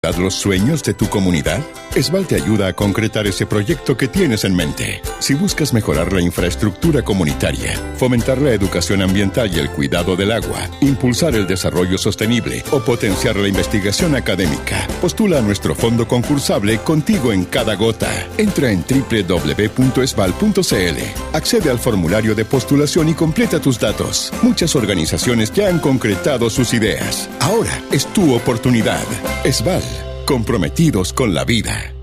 ¿Los sueños de tu comunidad? Esval te ayuda a concretar ese proyecto que tienes en mente. Si buscas mejorar la infraestructura comunitaria, fomentar la educación ambiental y el cuidado del agua, impulsar el desarrollo sostenible o potenciar la investigación académica, postula a nuestro fondo concursable Contigo en Cada Gota. Entra en www.esval.cl, accede al formulario de postulación y completa tus datos. Muchas organizaciones ya han concretado sus ideas. Ahora es tu oportunidad. Esval. Comprometidos con la vida.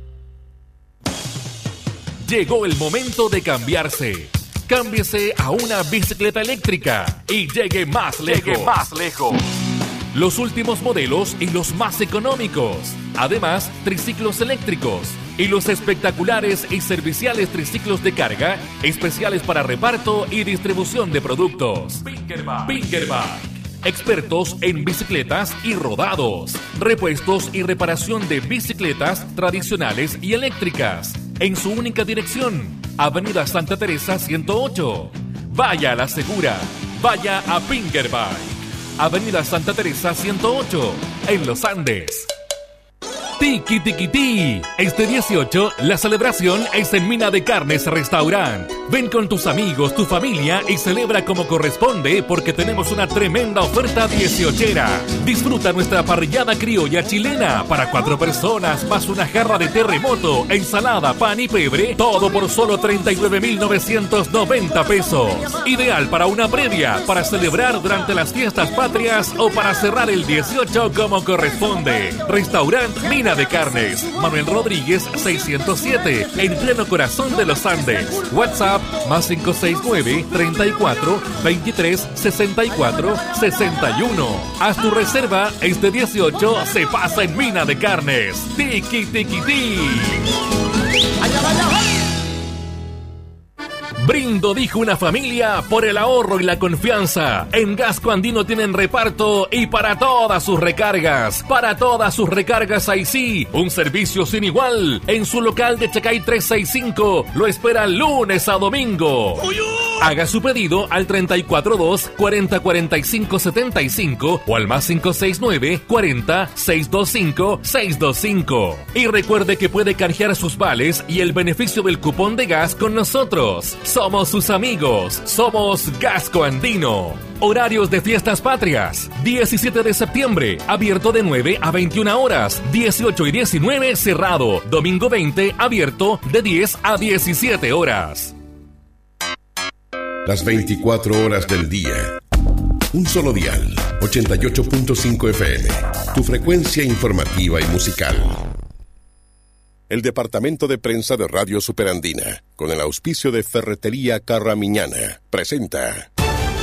Llegó el momento de cambiarse. Cámbiese a una bicicleta eléctrica y llegue más lejos. Los últimos modelos y los más económicos. Además, triciclos eléctricos y los espectaculares y serviciales triciclos de carga, especiales para reparto y distribución de productos. Pinkerback. Expertos en bicicletas y rodados, repuestos y reparación de bicicletas tradicionales y eléctricas, en su única dirección, Avenida Santa Teresa 108. Vaya a la segura, vaya a Pinkerback, Avenida Santa Teresa 108, en Los Andes. Tiki Tiki Ti. Este 18, la celebración es en Mina de Carnes Restaurant. Ven con tus amigos, tu familia y celebra como corresponde porque tenemos una tremenda oferta 18era. Disfruta nuestra parrillada criolla chilena para 4 personas más una jarra de terremoto, ensalada, pan y pebre, todo por solo 39.990 pesos. Ideal para una previa, para celebrar durante las fiestas patrias o para cerrar el 18 como corresponde. Restaurant Mina de Carnes, Manuel Rodríguez 607, en pleno corazón de los Andes. WhatsApp más 569 34 23 64 61. Haz tu reserva, este 18 se pasa en Mina de Carnes. Tiki Tiki Ti. Brindo, dijo una familia, por el ahorro y la confianza. En Gasco Andino tienen reparto y para todas sus recargas. Para todas sus recargas, ahí sí, un servicio sin igual. En su local de Chacay 365 lo espera lunes a domingo. Haga su pedido al 342 40 45 75 o al más 569 40 625 625. Y recuerde que puede canjear sus vales y el beneficio del cupón de gas con nosotros. Somos sus amigos, somos Gasco Andino. Horarios de fiestas patrias: 17 de septiembre, abierto de 9 a 21 horas, 18 y 19 cerrado, domingo 20 abierto de 10 a 17 horas. Las 24 horas del día. Un solo dial, 88.5 FM, tu frecuencia informativa y musical. El Departamento de Prensa de Radio Superandina, con el auspicio de Ferretería Carramiñana, presenta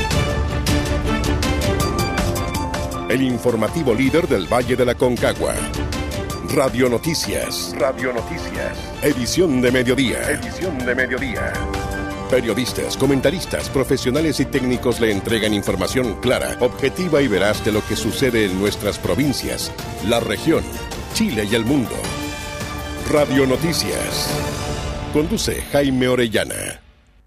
el informativo líder del Valle de la Concagua. Radio Noticias. Radio Noticias. Edición de mediodía. Edición de mediodía. Periodistas, comentaristas, profesionales y técnicos le entregan información clara, objetiva y veraz de lo que sucede en nuestras provincias, la región, Chile y el mundo. Radio Noticias. Conduce Jaime Orellana.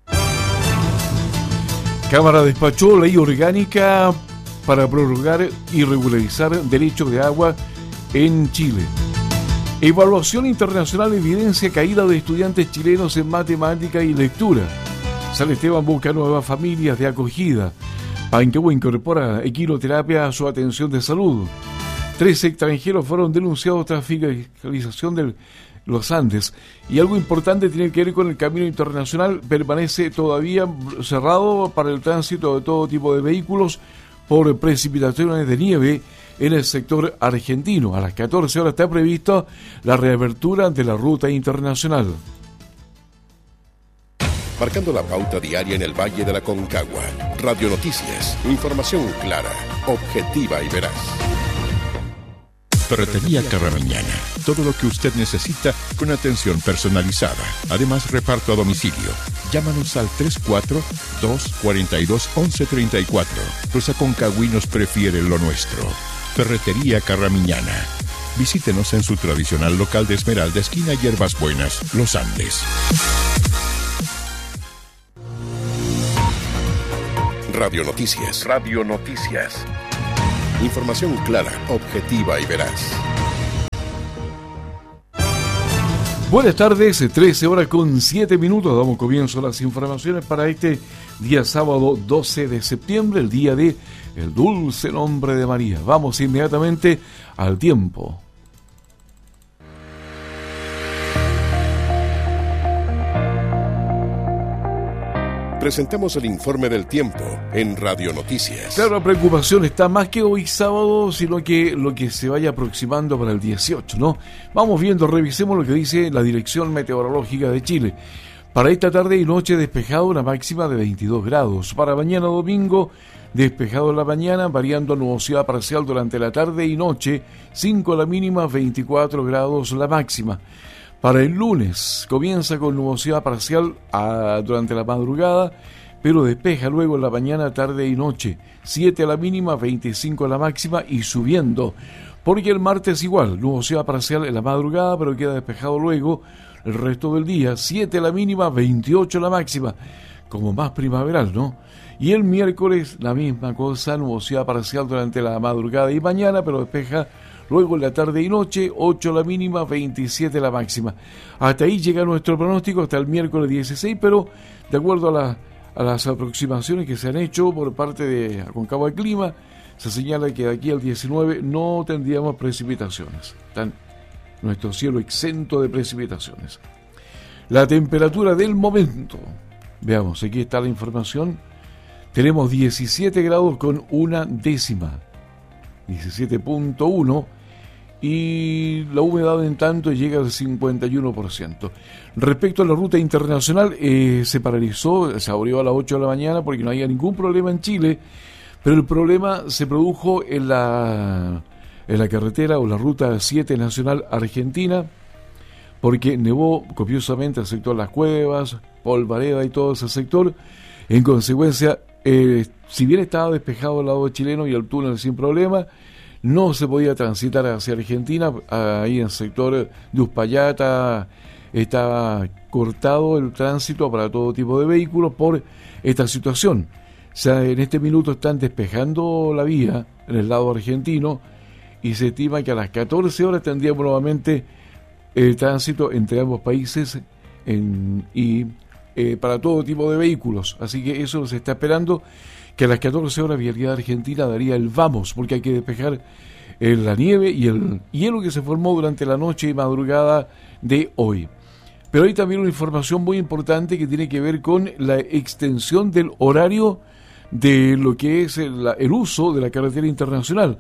Cámara despachó ley orgánica para prorrogar y regularizar derechos de agua en Chile. Evaluación internacional evidencia caída de estudiantes chilenos en matemática y lectura. San Esteban busca nuevas familias de acogida. Pancagua incorpora equinoterapia a su atención de salud. 3 extranjeros fueron denunciados tras fiscalización de los Andes. Y algo importante tiene que ver con el camino internacional. Permanece todavía cerrado para el tránsito de todo tipo de vehículos por precipitaciones de nieve en el sector argentino. A las 14 horas está previsto la reapertura de la ruta internacional. Marcando la pauta diaria en el Valle de la Concagua. Radio Noticias. Información clara, objetiva y veraz. Ferretería Carramiñana. Todo lo que usted necesita con atención personalizada. Además, reparto a domicilio. Llámanos al 34-242-1134. Los aconcagüinos prefieren lo nuestro. Ferretería Carramiñana. Visítenos en su tradicional local de Esmeralda, esquina Hierbas Buenas, Los Andes. Radio Noticias. Radio Noticias. Información clara, objetiva y veraz. Buenas tardes, 13 horas con 7 minutos. Damos comienzo a las informaciones para este día sábado 12 de septiembre, el día de el dulce nombre de María. Vamos inmediatamente al tiempo. Presentamos el informe del tiempo en Radio Noticias. Claro, la preocupación está más que hoy sábado, sino que lo que se vaya aproximando para el 18, ¿no? Vamos viendo, revisemos lo que dice la Dirección Meteorológica de Chile. Para esta tarde y noche despejado, una máxima de 22 grados. Para mañana domingo, despejado en la mañana, variando a nubosidad parcial durante la tarde y noche, 5 la mínima, 24 grados la máxima. Para el lunes comienza con nubosidad parcial durante la madrugada, pero despeja luego en la mañana, tarde y noche. 7 a la mínima, 25 a la máxima y subiendo. Porque el martes igual, nubosidad parcial en la madrugada, pero queda despejado luego el resto del día. 7 a la mínima, 28 a la máxima. Como más primaveral, ¿no? Y el miércoles la misma cosa, nubosidad parcial durante la madrugada y mañana, pero despeja luego en la tarde y noche, 8 la mínima, 27 la máxima. Hasta ahí llega nuestro pronóstico, hasta el miércoles 16, pero de acuerdo a las aproximaciones que se han hecho por parte de Aconcagua Clima, se señala que de aquí al 19 no tendríamos precipitaciones. Está nuestro cielo exento de precipitaciones. La temperatura del momento, veamos, aquí está la información. Tenemos 17 grados con una décima, 17.1, y la humedad en tanto llega al 51%. Respecto a la ruta internacional, se paralizó, se abrió a las 8 de la mañana porque no había ningún problema en Chile, pero el problema se produjo en la carretera o la ruta 7 nacional argentina, porque nevó copiosamente el sector Las Cuevas, Polvareda y todo ese sector. En consecuencia, si bien estaba despejado el lado chileno y el túnel sin problema, no se podía transitar hacia Argentina. Ahí en el sector de Uspallata estaba cortado el tránsito para todo tipo de vehículos por esta situación. O sea, en este minuto están despejando la vía en el lado argentino y se estima que a las 14 horas tendríamos nuevamente el tránsito entre ambos países para todo tipo de vehículos. Así que eso se está esperando, que a las 14 horas Vialidad Argentina daría el vamos, porque hay que despejar la nieve y el hielo que se formó durante la noche y madrugada de hoy. Pero hay también una información muy importante que tiene que ver con la extensión del horario de lo que es el uso de la carretera internacional.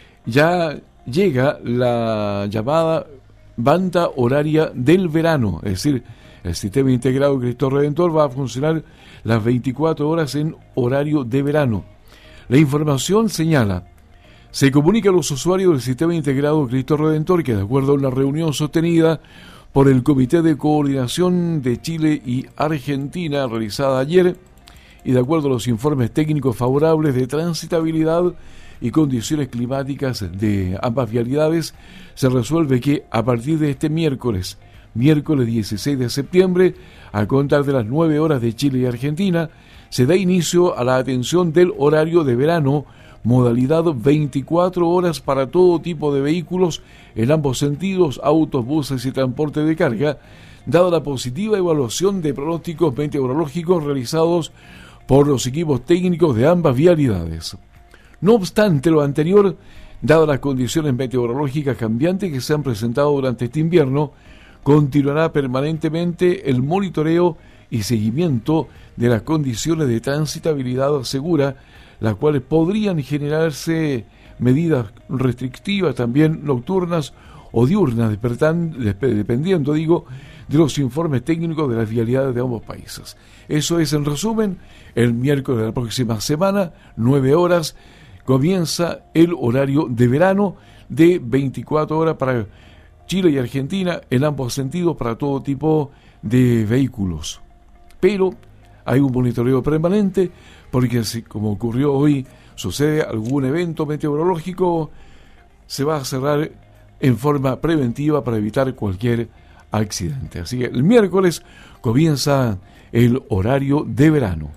Ya llega la llamada banda horaria del verano, es decir, el sistema integrado Cristo Redentor va a funcionar las 24 horas en horario de verano. La información señala: se comunica a los usuarios del sistema integrado Cristo Redentor que, de acuerdo a una reunión sostenida por el Comité de Coordinación de Chile y Argentina realizada ayer, y de acuerdo a los informes técnicos favorables de transitabilidad y condiciones climáticas de ambas vialidades, se resuelve que a partir de este miércoles 16 de septiembre, a contar de las 9 horas de Chile y Argentina, se da inicio a la atención del horario de verano, modalidad 24 horas para todo tipo de vehículos en ambos sentidos, autos, buses y transporte de carga, dada la positiva evaluación de pronósticos meteorológicos realizados por los equipos técnicos de ambas vialidades. No obstante lo anterior, dadas las condiciones meteorológicas cambiantes que se han presentado durante este invierno, continuará permanentemente el monitoreo y seguimiento de las condiciones de transitabilidad segura, las cuales podrían generarse medidas restrictivas también nocturnas o diurnas, dependiendo, de los informes técnicos de las vialidades de ambos países. Eso es, en resumen, el miércoles de la próxima semana, 9 horas, comienza el horario de verano de 24 horas para Chile y Argentina, en ambos sentidos, para todo tipo de vehículos. Pero hay un monitoreo permanente, porque si, como ocurrió hoy, sucede algún evento meteorológico, se va a cerrar en forma preventiva para evitar cualquier accidente. Así que el miércoles comienza el horario de verano.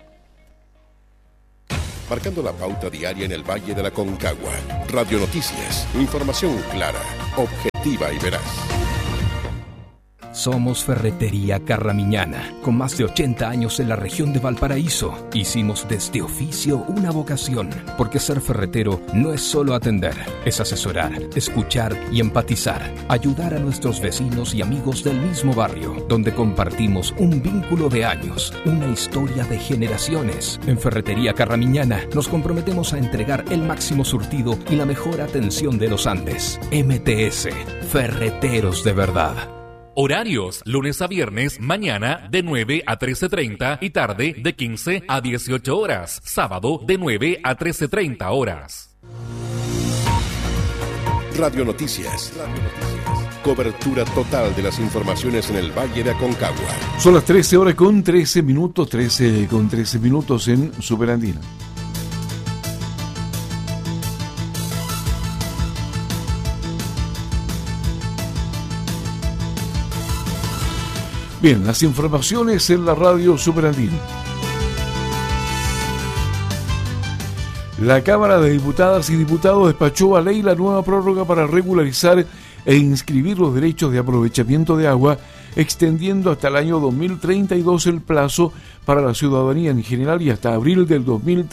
Marcando la pauta diaria en el Valle de la Concagua. Radio Noticias. Información clara, objetiva y veraz. Somos Ferretería Carramiñana, con más de 80 años en la región de Valparaíso. Hicimos de este oficio una vocación, porque ser ferretero no es solo atender, es asesorar, escuchar y empatizar, ayudar a nuestros vecinos y amigos del mismo barrio, donde compartimos un vínculo de años, una historia de generaciones. En Ferretería Carramiñana nos comprometemos a entregar el máximo surtido y la mejor atención de los Andes. MTS, Ferreteros de verdad. Horarios, lunes a viernes, mañana de 9 a 13:30 y tarde de 15 a 18 horas. Sábado de 9 a 13:30 horas. Radio Noticias. Cobertura total de las informaciones en el Valle de Aconcagua. Son las 13 horas con 13 minutos, 13 con 13 minutos en Superandina. Bien, las informaciones en la radio Superandina. La Cámara de Diputadas y Diputados despachó a ley la nueva prórroga para regularizar e inscribir los derechos de aprovechamiento de agua, extendiendo hasta el año 2032 el plazo para la ciudadanía en general y hasta abril del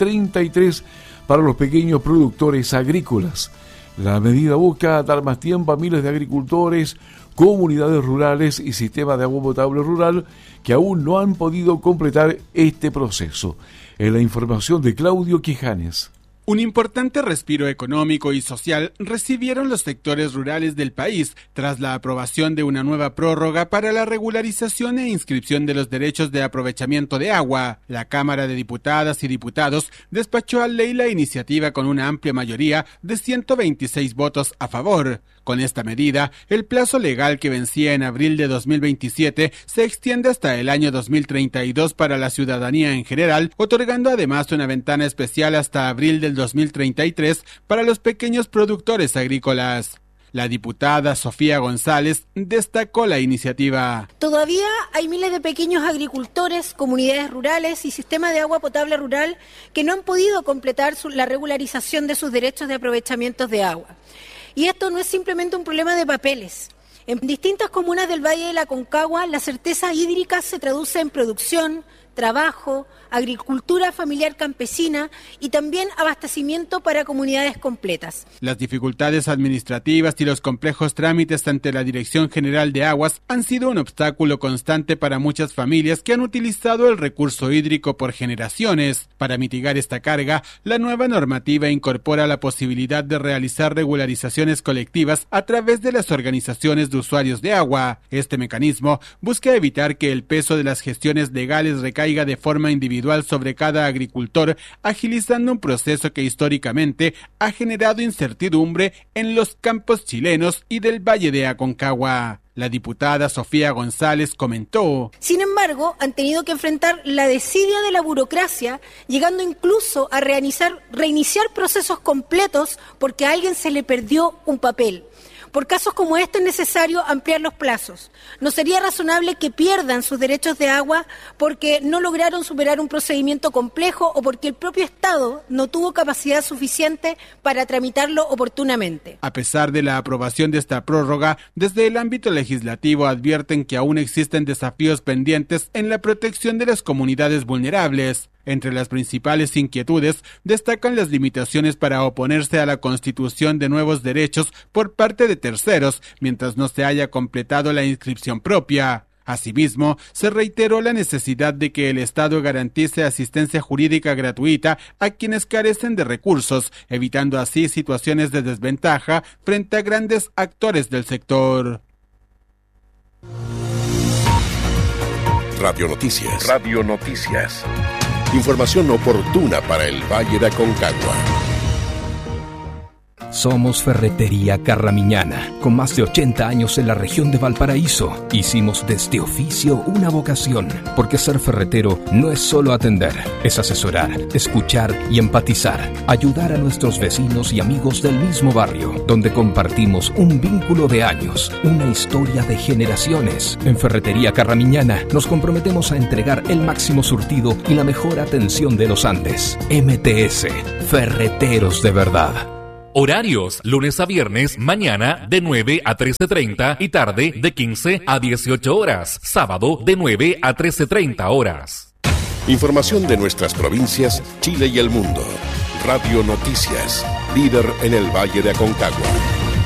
2033 para los pequeños productores agrícolas. La medida busca dar más tiempo a miles de agricultores, comunidades rurales y sistemas de agua potable rural que aún no han podido completar este proceso. En la información de Claudio Quijanes. Un importante respiro económico y social recibieron los sectores rurales del país tras la aprobación de una nueva prórroga para la regularización e inscripción de los derechos de aprovechamiento de agua. La Cámara de Diputadas y Diputados despachó a ley la iniciativa con una amplia mayoría de 126 votos a favor. Con esta medida, el plazo legal que vencía en abril de 2027 se extiende hasta el año 2032 para la ciudadanía en general, otorgando además una ventana especial hasta abril del 2033 para los pequeños productores agrícolas. La diputada Sofía González destacó la iniciativa. Todavía hay miles de pequeños agricultores, comunidades rurales y sistemas de agua potable rural que no han podido completar la regularización de sus derechos de aprovechamiento de agua. Y esto no es simplemente un problema de papeles. En distintas comunas del Valle de la Aconcagua, la certeza hídrica se traduce en producción, trabajo, agricultura familiar campesina y también abastecimiento para comunidades completas. Las dificultades administrativas y los complejos trámites ante la Dirección General de Aguas han sido un obstáculo constante para muchas familias que han utilizado el recurso hídrico por generaciones. Para mitigar esta carga, la nueva normativa incorpora la posibilidad de realizar regularizaciones colectivas a través de las organizaciones de usuarios de agua. Este mecanismo busca evitar que el peso de las gestiones legales recaiga de forma individual sobre cada agricultor, agilizando un proceso que históricamente ha generado incertidumbre en los campos chilenos y del Valle de Aconcagua. La diputada Sofía González comentó: Sin embargo, han tenido que enfrentar la desidia de la burocracia, llegando incluso a reiniciar procesos completos porque a alguien se le perdió un papel. Por casos como este es necesario ampliar los plazos. No sería razonable que pierdan sus derechos de agua porque no lograron superar un procedimiento complejo o porque el propio Estado no tuvo capacidad suficiente para tramitarlo oportunamente. A pesar de la aprobación de esta prórroga, desde el ámbito legislativo advierten que aún existen desafíos pendientes en la protección de las comunidades vulnerables. Entre las principales inquietudes destacan las limitaciones para oponerse a la constitución de nuevos derechos por parte de terceros, mientras no se haya completado la inscripción propia. Asimismo, se reiteró la necesidad de que el Estado garantice asistencia jurídica gratuita a quienes carecen de recursos, evitando así situaciones de desventaja frente a grandes actores del sector. Radio Noticias. Radio Noticias. Información oportuna para el Valle de Aconcagua. Somos Ferretería Carramiñana, con más de 80 años en la región de Valparaíso. Hicimos de este oficio una vocación, porque ser ferretero no es solo atender, es asesorar, escuchar y empatizar, ayudar a nuestros vecinos y amigos del mismo barrio, donde compartimos un vínculo de años, una historia de generaciones. En Ferretería Carramiñana nos comprometemos a entregar el máximo surtido y la mejor atención de los Andes. MTS, Ferreteros de verdad. Horarios, lunes a viernes, mañana de 9 a 13:30 y tarde de 15 a 18 horas. Sábado de 9 a 13:30 horas. Información de nuestras provincias, Chile y el mundo. Radio Noticias, líder en el Valle de Aconcagua.